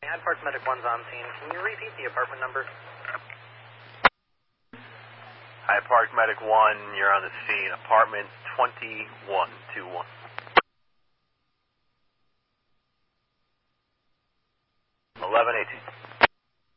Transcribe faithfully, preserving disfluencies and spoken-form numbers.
Ad Park Medic one's on scene. Can you repeat the apartment number? Hi, Park Medic one, you're on the scene. Apartment twenty-one twenty-one. eleven eighteen.